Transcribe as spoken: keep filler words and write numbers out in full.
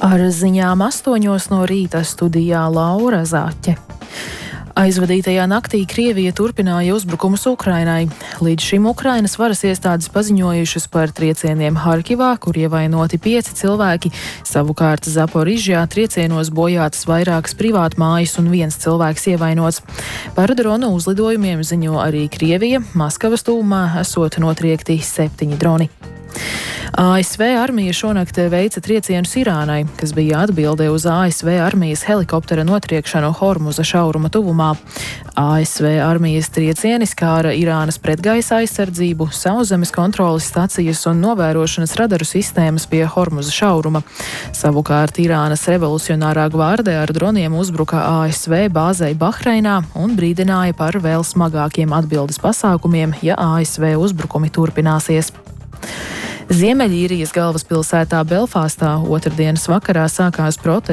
Ar ziņām astoņos no rīta studijā Laura Zaķe. Aizvadītajā naktī Krievija turpināja uzbrukumus Ukrainai. Līdz šim Ukrainas varas iestādes paziņojušas par triecieniem Harkivā, kur ievainoti pieci cilvēki. Savukārt Zaporižjā triecienos bojātas vairākas privātmājas un viens cilvēks ievainots. Par dronu uzlidojumiem ziņo arī Krievija. Maskavas tūmā esot notriekti septiņi droni. A S V armija šonakt veica triecienus Irānai, kas bija atbilde uz A S V armijas helikoptera notriekšanu Hormuza šauruma tuvumā. A S V armijas triecieni skāra Irānas pretgaisa aizsardzību, sauszemes kontroles stacijas un novērošanas radaru sistēmas pie Hormuza šauruma. Savukārt Irānas revolucionārā gvārde ar droniem uzbruka A S V bāzei Bahreinā un brīdināja par vēl smagākiem atbildes pasākumiem, ja A S V uzbrukumi turpināsies. Ziemeļīrijas galvaspilsētā Belfāstā otrdienas vakarā sākās protesti